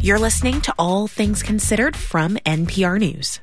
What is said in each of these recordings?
You're listening to All Things Considered from NPR News.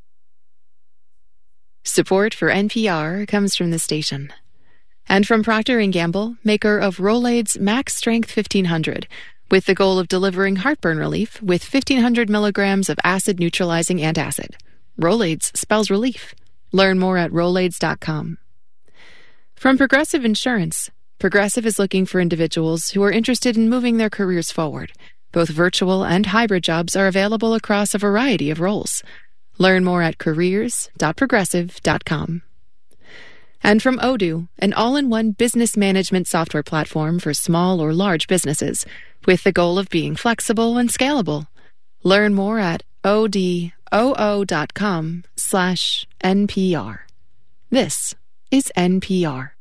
Support for NPR comes from the station. And from Procter & Gamble, maker of Rolaids Max Strength 1500, with the goal of delivering heartburn relief with 1,500 milligrams of acid-neutralizing antacid. Rolaids spells relief. Learn more at Rolaids.com. From Progressive Insurance, Progressive is looking for individuals who are interested in moving their careers forward. Both virtual and hybrid jobs are available across a variety of roles. Learn more at careers.progressive.com. And from Odoo, an all-in-one business management software platform for small or large businesses, with the goal of being flexible and scalable. Learn more at odoo.com/NPR. This is NPR.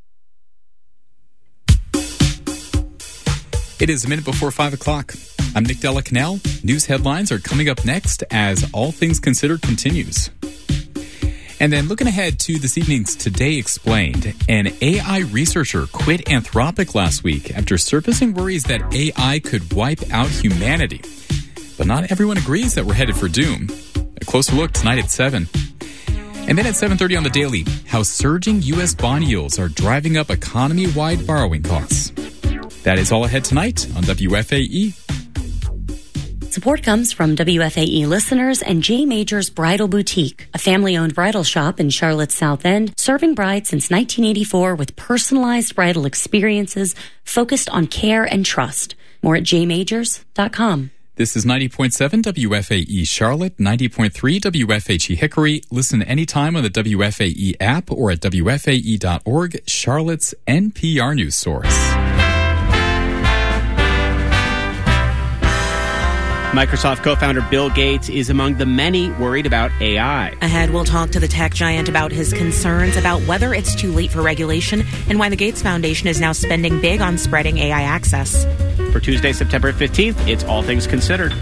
It is a minute before 5 o'clock. I'm Nick Della Canal. News headlines are coming up next as All Things Considered continues. And then looking ahead to this evening's Today Explained, an AI researcher quit Anthropic last week after surfacing worries that AI could wipe out humanity. But not everyone agrees that we're headed for doom. A closer look tonight at 7. And then at 7:30 on The Daily, how surging U.S. bond yields are driving up economy-wide borrowing costs. That is all ahead tonight on WFAE. Support comes from WFAE listeners and J. Major's Bridal Boutique, a family-owned bridal shop in Charlotte's South End, serving brides since 1984 with personalized bridal experiences focused on care and trust. More at jmajors.com. This is 90.7 WFAE Charlotte, 90.3 WFHE Hickory. Listen anytime on the WFAE app or at WFAE.org, Charlotte's NPR news source. Microsoft co-founder Bill Gates is among the many worried about AI. Ahead, we'll talk to the tech giant about his concerns about whether it's too late for regulation and why the Gates Foundation is now spending big on spreading AI access. For Tuesday, September 15th, it's All Things Considered.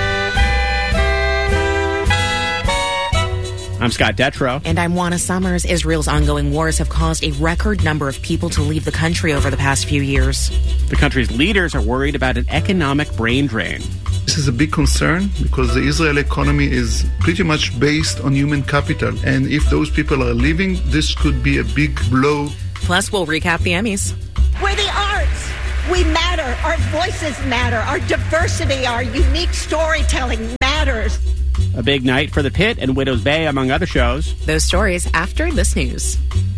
I'm Scott Detrow. And I'm Juana Summers. Israel's ongoing wars have caused a record number of people to leave the country over the past few years. The country's leaders are worried about an economic brain drain. This is a big concern because the Israeli economy is pretty much based on human capital. And if those people are leaving, this could be a big blow. Plus, we'll recap the Emmys. We're the arts. We matter. Our voices matter. Our diversity, our unique storytelling matters. A big night for The Pit and Widow's Bay, among other shows. Those stories after this news.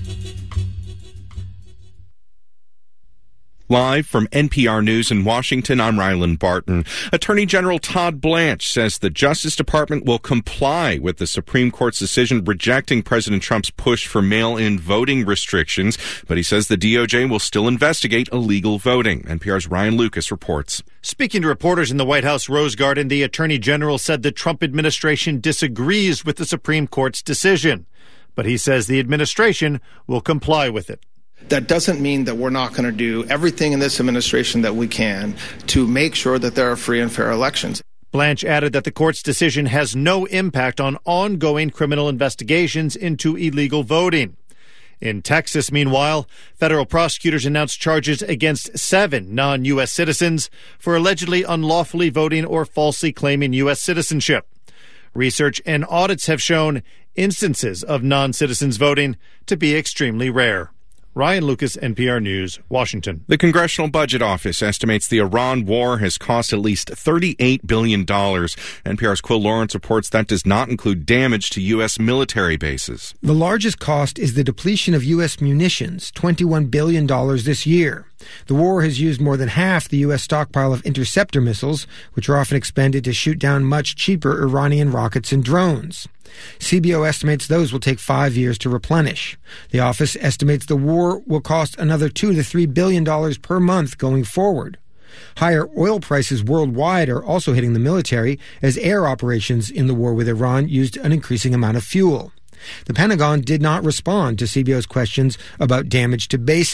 Live from NPR News in Washington, I'm Ryland Barton. Attorney General Todd Blanche says the Justice Department will comply with the Supreme Court's decision rejecting President Trump's push for mail-in voting restrictions, but he says the DOJ will still investigate illegal voting. NPR's Ryan Lucas reports. Speaking to reporters in the White House Rose Garden, the Attorney General said the Trump administration disagrees with the Supreme Court's decision, but he says the administration will comply with it. That doesn't mean that we're not going to do everything in this administration that we can to make sure that there are free and fair elections. Blanche added that the court's decision has no impact on ongoing criminal investigations into illegal voting. In Texas, meanwhile, federal prosecutors announced charges against 7 non-U.S. citizens for allegedly unlawfully voting or falsely claiming U.S. citizenship. Research and audits have shown instances of non-citizens voting to be extremely rare. Ryan Lucas, NPR News, Washington. The Congressional Budget Office estimates the Iran war has cost at least $38 billion. NPR's Quill Lawrence reports that does not include damage to U.S. military bases. The largest cost is the depletion of U.S. munitions, $21 billion this year. The war has used more than half the U.S. stockpile of interceptor missiles, which are often expended to shoot down much cheaper Iranian rockets and drones. CBO estimates those will take 5 years to replenish. The office estimates the war will cost another $2 to $3 billion per month going forward. Higher oil prices worldwide are also hitting the military as air operations in the war with Iran used an increasing amount of fuel. The Pentagon did not respond to CBO's questions about damage to bases.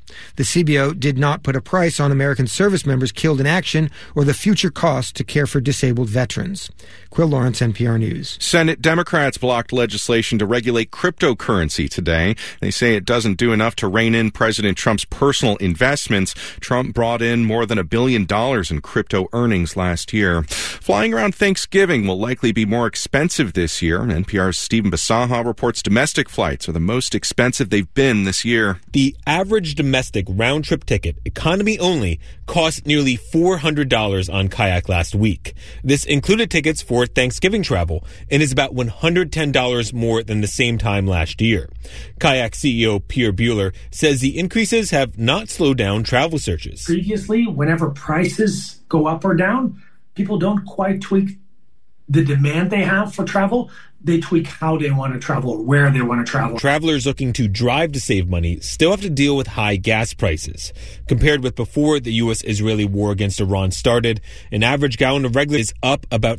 The CBO did not put a price on American service members killed in action or the future cost to care for disabled veterans. Quill Lawrence, NPR News. Senate Democrats blocked legislation to regulate cryptocurrency today. They say it doesn't do enough to rein in President Trump's personal investments. Trump brought in more than $1 billion in crypto earnings last year. Flying around Thanksgiving will likely be more expensive this year. NPR's Stephen Basaha reports domestic flights are the most expensive they've been this year. The average domestic round-trip ticket, economy only, cost nearly $400 on Kayak last week. This included tickets for Thanksgiving travel and is about $110 more than the same time last year. Kayak CEO Pierre Buehler says the increases have not slowed down travel searches. Previously, whenever prices go up or down, people don't quite tweak the demand they have for travel. They tweak how they want to travel or where they want to travel. Travelers looking to drive to save money still have to deal with high gas prices. Compared with before the U.S.-Israeli war against Iran started, an average gallon of regular is up about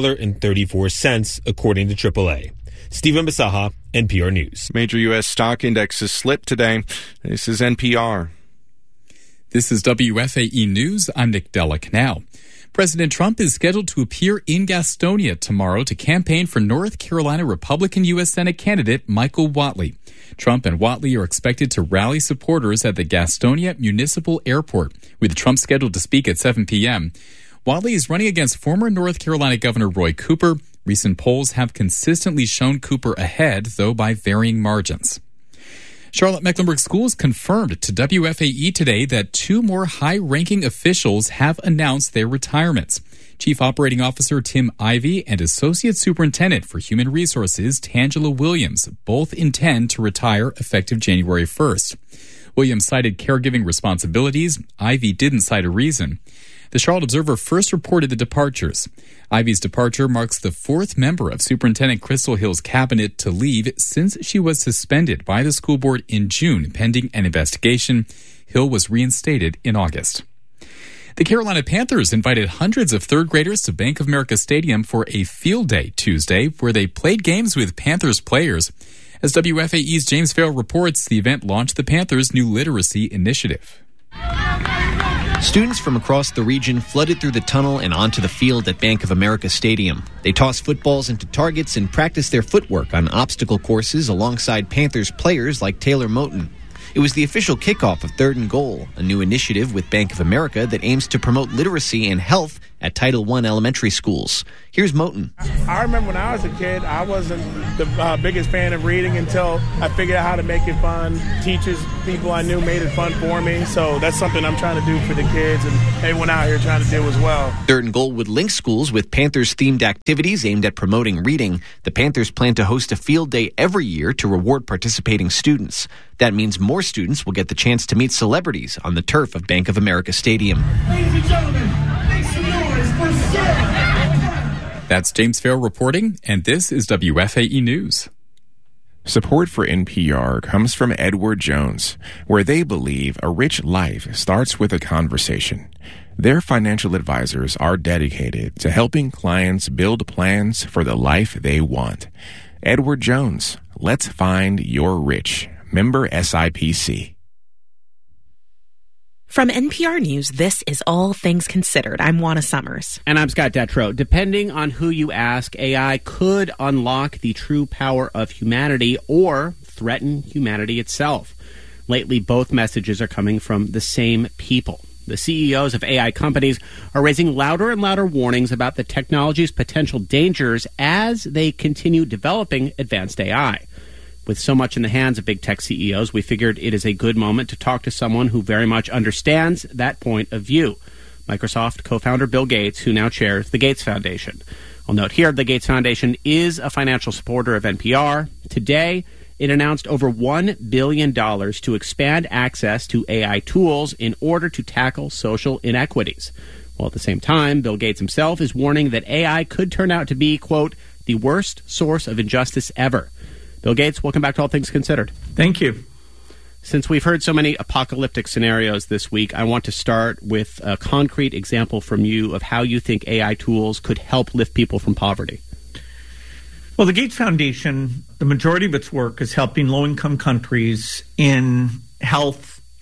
$1.34, according to AAA. Stephen Basaha, NPR News. Major U.S. stock indexes slipped today. This is NPR. This is WFAE News. I'm Nick Della Canal. President Trump is scheduled to appear in Gastonia tomorrow to campaign for North Carolina Republican U.S. Senate candidate Michael Whatley. Trump and Whatley are expected to rally supporters at the Gastonia Municipal Airport, with Trump scheduled to speak at 7 p.m. Whatley is running against former North Carolina Governor Roy Cooper. Recent polls have consistently shown Cooper ahead, though by varying margins. Charlotte-Mecklenburg Schools confirmed to WFAE today that 2 more high-ranking officials have announced their retirements. Chief Operating Officer Tim Ivey and Associate Superintendent for Human Resources Tangela Williams both intend to retire effective January 1st. Williams cited caregiving responsibilities. Ivey didn't cite a reason. The Charlotte Observer first reported the departures. Ivey's departure marks the 4th member of Superintendent Crystal Hill's cabinet to leave since she was suspended by the school board in June, pending an investigation. Hill was reinstated in August. The Carolina Panthers invited hundreds of third graders to Bank of America Stadium for a field day Tuesday, where they played games with Panthers players. As WFAE's James Farrell reports, the event launched the Panthers' new literacy initiative. Students from across the region flooded through the tunnel and onto the field at Bank of America Stadium. They tossed footballs into targets and practiced their footwork on obstacle courses alongside Panthers players like Taylor Moton. It was the official kickoff of Third and Goal, a new initiative with Bank of America that aims to promote literacy and health at Title I elementary schools. Here's Moton. I remember when I was a kid, I wasn't the biggest fan of reading until I figured out how to make it fun. Teachers, people I knew made it fun for me. So that's something I'm trying to do for the kids and everyone out here trying to do as well. Third and Goal would link schools with Panthers-themed activities aimed at promoting reading. The Panthers plan to host a field day every year to reward participating students. That means more students will get the chance to meet celebrities on the turf of Bank of America Stadium. Ladies and gentlemen, make some noise for Sarah. That's James Farrell reporting, and this is WFAE News. Support for NPR comes from Edward Jones, where they believe a rich life starts with a conversation. Their financial advisors are dedicated to helping clients build plans for the life they want. Edward Jones, let's find your rich. Member SIPC. From NPR News, this is All Things Considered. I'm Juana Summers. And I'm Scott Detrow. Depending on who you ask, AI could unlock the true power of humanity or threaten humanity itself. Lately, both messages are coming from the same people. The CEOs of AI companies are raising louder and louder warnings about the technology's potential dangers as they continue developing advanced AI. With so much in the hands of big tech CEOs, we figured it is a good moment to talk to someone who very much understands that point of view. Microsoft co-founder Bill Gates, who now chairs the Gates Foundation. I'll note here, the Gates Foundation is a financial supporter of NPR. Today, it announced over $1 billion to expand access to AI tools in order to tackle social inequities. While at the same time, Bill Gates himself is warning that AI could turn out to be, quote, the worst source of injustice ever. Bill Gates, welcome back to All Things Considered. Thank you. Since we've heard so many apocalyptic scenarios this week, I want to start with a concrete example from you of how you think AI tools could help lift people from poverty. Well, the Gates Foundation, the majority of its work is helping low-income countries in health,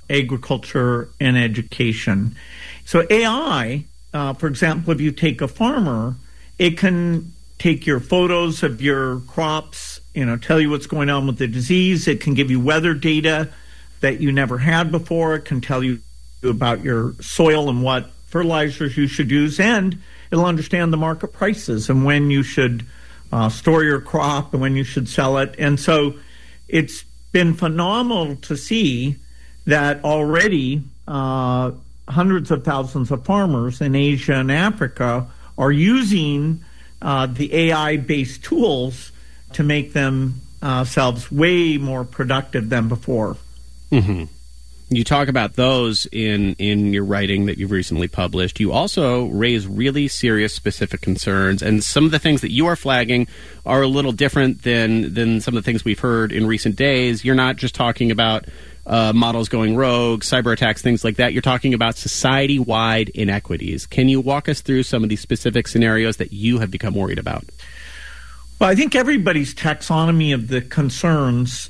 agriculture and education. So AI, for example, if you take a farmer, it can take your photos of your crops, tell you what's going on with the disease. It can give you weather data that you never had before. It can tell you about your soil and what fertilizers you should use, and it'll understand the market prices and when you should store your crop and when you should sell it. And so it's been phenomenal to see that already hundreds of thousands of farmers in Asia and Africa are using the AI-based tools to make themselves way more productive than before. Mm-hmm. You talk about those in your writing that you've recently published. You also raise really serious specific concerns, and some of the things that you are flagging are a little different than some of the things we've heard in recent days. You're not just talking about models going rogue, cyber attacks, things like that. You're talking about society-wide inequities. Can you walk us through some of these specific scenarios that you have become worried about? Well, I think everybody's taxonomy of the concerns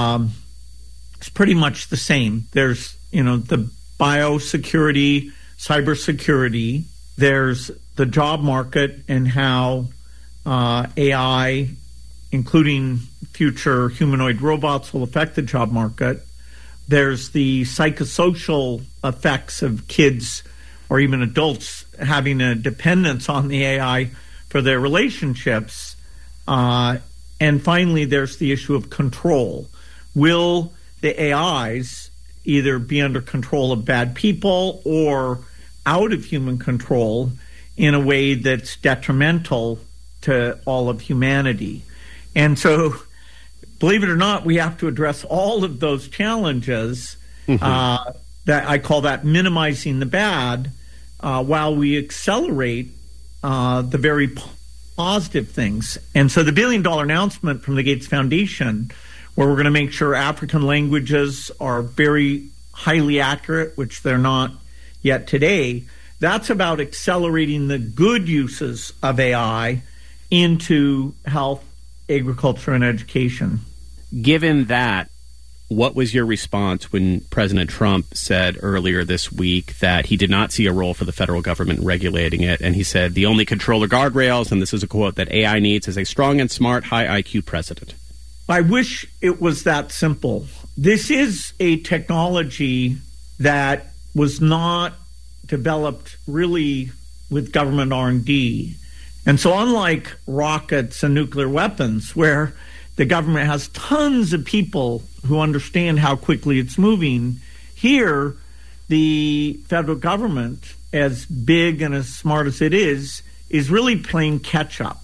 it's pretty much the same. There's, the biosecurity, cybersecurity. There's the job market and how AI, including future humanoid robots, will affect the job market. There's the psychosocial effects of kids or even adults having a dependence on the AI for their relationships. And finally, there's the issue of control. Will the AIs either be under control of bad people or out of human control in a way that's detrimental to all of humanity? And so, believe it or not, we have to address all of those challenges. That I call that minimizing the bad, while we accelerate the very positive things. And so the $1 billion announcement from the Gates Foundation, where we're going to make sure African languages are very highly accurate, which they're not yet today, that's about accelerating the good uses of AI into health, agriculture, and education. Given that, what was your response when President Trump said earlier this week that he did not see a role for the federal government regulating it? And he said the only control or guardrails, and this is a quote, that AI needs is a strong and smart, high IQ president. I wish it was that simple. This is a technology that was not developed really with government R&D. And so unlike rockets and nuclear weapons, where the government has tons of people who understand how quickly it's moving, here the federal government, as big and as smart as it is really playing catch-up.